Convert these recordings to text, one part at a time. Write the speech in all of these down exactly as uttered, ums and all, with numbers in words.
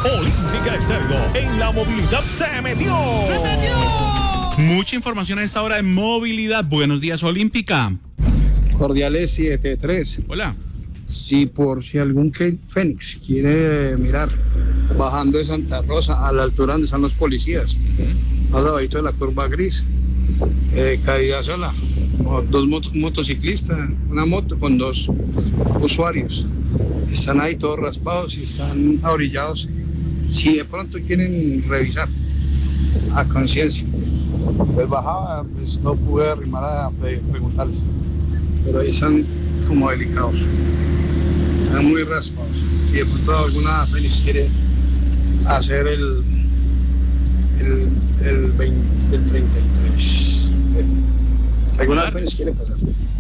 Olímpica Estéreo en la movilidad se metió. ¡Se metió! Mucha información a esta hora de movilidad. Buenos días, Olímpica. Cordiales siete tres. Hola. Si por si algún Fénix quiere mirar, bajando de Santa Rosa a la altura donde están los policías, más abajito de la curva gris, eh, caída sola, dos mot- motociclistas, una moto con dos usuarios, están ahí todos raspados y están ahorillados. Si de pronto quieren revisar a conciencia, pues bajaba, pues no pude arrimar a preguntarles, pero ahí están como delicados, están muy raspados. Si de pronto alguna Fénix quiere hacer el el, el, veinte, el treinta y tres, eh, si alguna Fénix quiere pasar.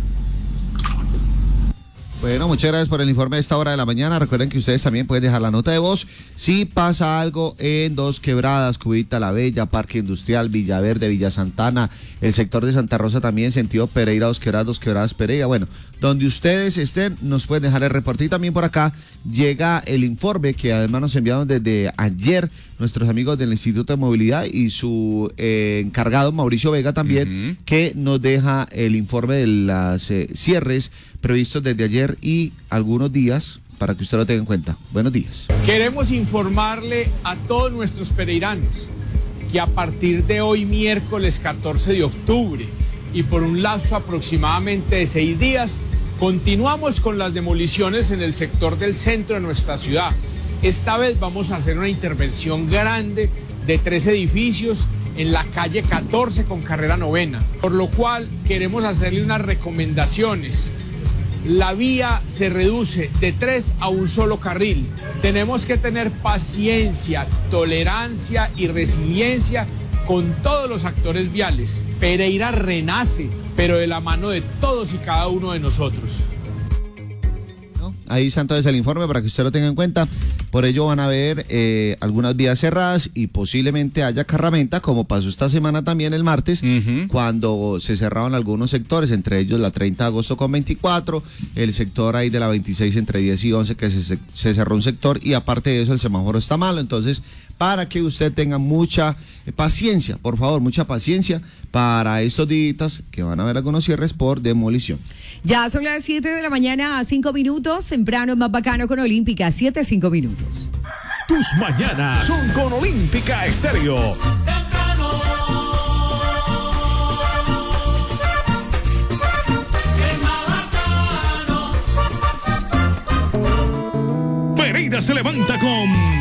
Bueno, muchas gracias por el informe de esta hora de la mañana. Recuerden que ustedes también pueden dejar la nota de voz si pasa algo en Dos Quebradas, Cubita la Bella, Parque Industrial, Villaverde, Villa Santana, el sector de Santa Rosa también, sentido Pereira, Dos Quebradas, Dos Quebradas, Pereira. Bueno, donde ustedes estén, nos pueden dejar el reporte. Y también por acá llega el informe que además nos enviaron desde ayer nuestros amigos del Instituto de Movilidad y su eh, encargado, Mauricio Vega, también, uh-huh. que nos deja el informe de las eh, cierres previstos desde ayer y algunos días para que usted lo tenga en cuenta. Buenos días. Queremos informarle a todos nuestros pereiranos que a partir de hoy, miércoles catorce de octubre, y por un lapso aproximadamente de seis días, continuamos con las demoliciones en el sector del centro de nuestra ciudad. Esta vez vamos a hacer una intervención grande de tres edificios en la calle catorce con carrera novena, por lo cual queremos hacerle unas recomendaciones. La vía se reduce de tres a un solo carril. Tenemos que tener paciencia, tolerancia y resiliencia con todos los actores viales. Pereira renace, pero de la mano de todos y cada uno de nosotros. Ahí está entonces el informe para que usted lo tenga en cuenta. Por ello van a haber eh, algunas vías cerradas y posiblemente haya carramenta, como pasó esta semana también el martes, uh-huh. cuando se cerraron algunos sectores, entre ellos la treinta de agosto con veinticuatro, el sector ahí de la veintiséis entre diez y once que se, se cerró un sector, y aparte de eso el semáforo está malo. Entonces, para que usted tenga mucha paciencia, por favor, mucha paciencia para estos días que van a haber algunos cierres por demolición. Ya son las siete de la mañana a cinco minutos, temprano es más bacano con Olímpica, siete a cinco minutos. Tus mañanas son con Olímpica Estéreo. Temprano. Pereira se levanta con